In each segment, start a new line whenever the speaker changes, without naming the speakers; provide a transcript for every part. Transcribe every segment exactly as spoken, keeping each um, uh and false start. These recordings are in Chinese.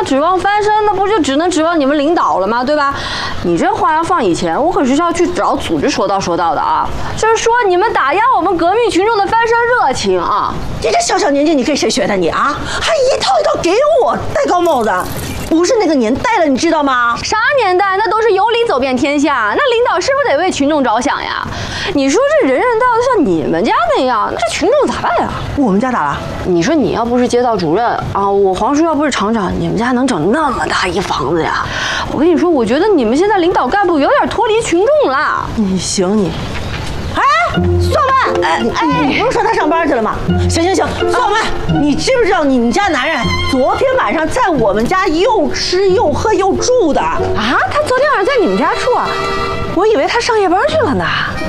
指望翻身，那不就只能指望你们领导了吗？对吧？你这话要放以前，我可是要去找组织说道说道的啊，就是说你们打压我们革命群众的翻身热情啊！
你这小小年纪，你跟谁学的你啊？还一套一套给我戴高帽子，不是那个年代了，你知道吗？
啥年代？那都是有理走遍天下，那领导是不是得为群众着想呀？你说这人人道的像你们家那样，这群众咋办呀？
我们家咋了？
你说你要不是街道主任啊，我黄叔要不是厂长，你们家能整那么大一房子呀？我跟你说，我觉得你们现在领导干部有点脱离群众了。
你行你。哎，宋文，哎哎，你不是说他上班去了吗？行行行，宋文，你知不知道你们家男人昨天晚上在我们家又吃又喝又住的啊？
他昨天晚上在你们家住啊？我以为他上夜班去了呢。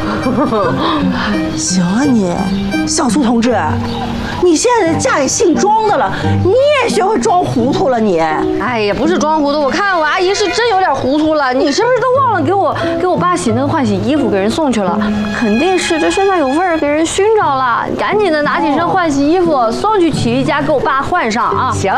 行啊你，小苏同志，你现在嫁给姓庄的了，你也学会装糊涂了你。
哎呀，不是装糊涂，我看我阿姨是真有点糊涂了。你是不是都忘了给我给我爸洗那个换洗衣服给人送去了？肯定是这身上有味儿，给人熏着了。赶紧的拿起身换洗衣服，送去洗衣家给我爸换上啊！
行。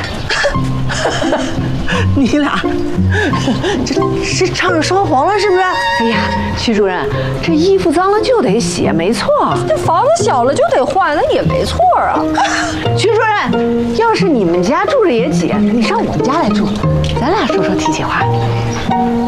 你俩这是唱着双簧了是不是？
哎呀，徐主任，这衣服脏了就得洗，没错。
这房子小了就得换，那也没错啊。
徐主任，要是你们家住着也挤，你上我们家来住，咱俩说说题企话。